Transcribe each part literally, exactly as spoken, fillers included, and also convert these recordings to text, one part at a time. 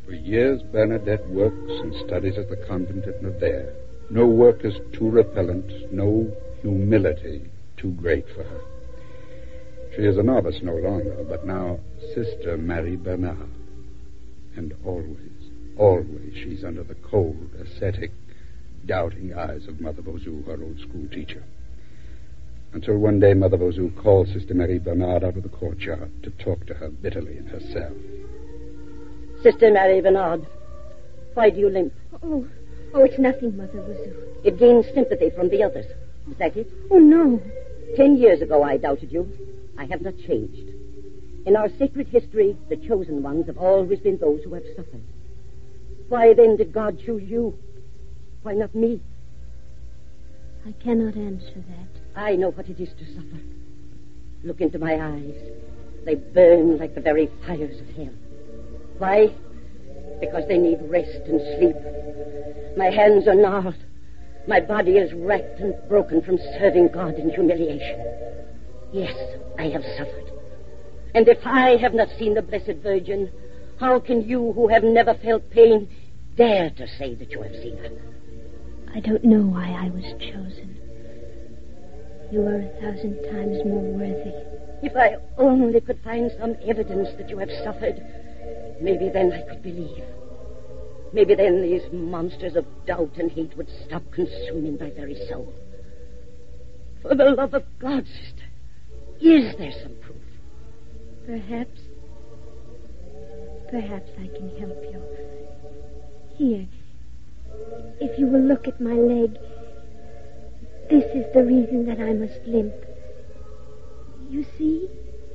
For years, Bernadette works and studies at the convent at Nevers. No work is too repellent, no humility too great for her. She is a novice no longer, but now Sister Marie Bernard. And always, always she's under the cold, ascetic, doubting eyes of Mother Vauzou, her old school teacher. Until one day Mother Vauzou called Sister Marie Bernard out of the courtyard to talk to her bitterly in her cell. Sister Marie Bernard, why do you limp? Oh, oh, it's nothing, Mother Vauzou. It gains sympathy from the others. Is that it? Oh, no. Ten years ago I doubted you. I have not changed. In our sacred history, the chosen ones have always been those who have suffered. Why then did God choose you? Why not me? I cannot answer that. I know what it is to suffer. Look into my eyes. They burn like the very fires of hell. Why? Because they need rest and sleep. My hands are gnarled. My body is wrecked and broken from serving God in humiliation. Yes, I have suffered. And if I have not seen the Blessed Virgin, how can you who have never felt pain dare to say that you have seen her? I don't know why I was chosen. You are a thousand times more worthy. If I only could find some evidence that you have suffered, maybe then I could believe. Maybe then these monsters of doubt and hate would stop consuming my very soul. For the love of God, sister, is there some proof? Perhaps. Perhaps I can help you. Here. If you will look at my leg, this is the reason that I must limp. You see?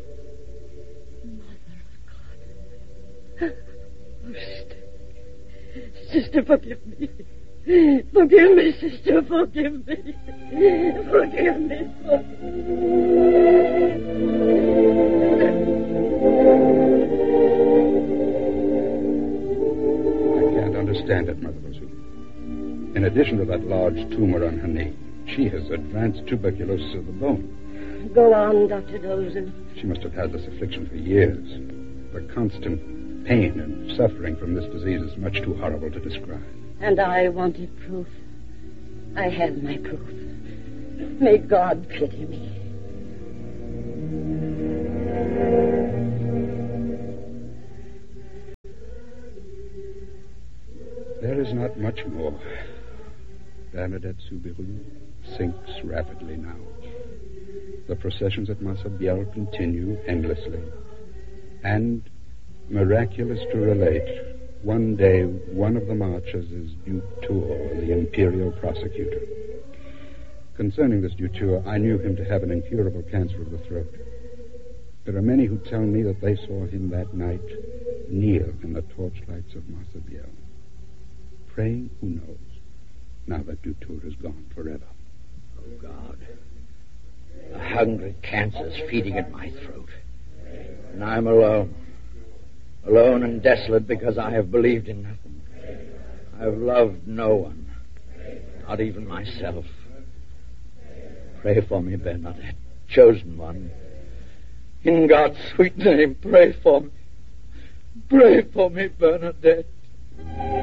Mother of God. Oh, sister. Sister, forgive me. Forgive me, sister, forgive me. Forgive me. I can't understand it, Mother Vauzou. In addition to that large tumor on her knee, she has advanced tuberculosis of the bone. Go on, Doctor Dozen. She must have had this affliction for years. The constant pain and suffering from this disease is much too horrible to describe. And I wanted proof. I have my proof. May God pity me. There is not much more. Bernadette Soubirous sinks rapidly now. The processions at Massabielle continue endlessly. And, miraculous to relate, one day one of the marchers is Duke Tour, the imperial prosecutor. Concerning this Dutour, I knew him to have an incurable cancer of the throat. There are many who tell me that they saw him that night kneel in the torchlights of Massabielle, praying, who knows, now that Dutour is gone forever. Oh, God. A hungry cancer's feeding at my throat. And I'm alone. Alone and desolate because I have believed in nothing. I have loved no one. Not even myself. Pray for me, Bernadette, chosen one. In God's sweet name, pray for me. Pray for me, Bernadette.